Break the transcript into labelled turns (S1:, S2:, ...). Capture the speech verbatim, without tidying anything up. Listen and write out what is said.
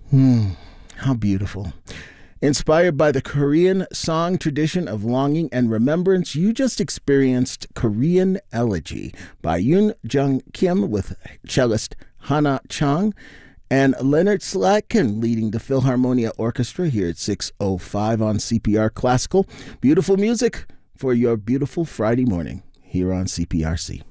S1: Hmm, how beautiful. Inspired by the Korean song tradition of longing and remembrance, you just experienced Korean Elegy by Yoon Jung Kim with cellist Hana Chang and Leonard Slatkin leading the Philharmonia Orchestra here at six oh five on C P R Classical. Beautiful music for your beautiful Friday morning here on C P R C.